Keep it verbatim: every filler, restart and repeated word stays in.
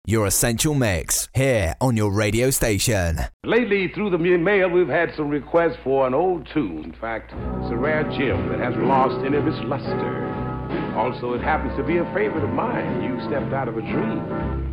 Your Essential Mix, here on your radio station. Lately, through the mail, we've had some requests for an old tune. In fact, it's a rare gem that hasn't lost any of its luster. Also, it happens to be a favorite of mine. You stepped out of a dream.